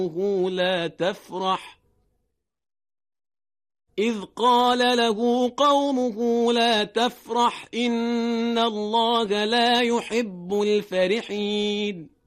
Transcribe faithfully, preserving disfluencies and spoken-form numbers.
لا تفرح إذ قال له قومه لا تفرح إن الله لا يحب الفرحين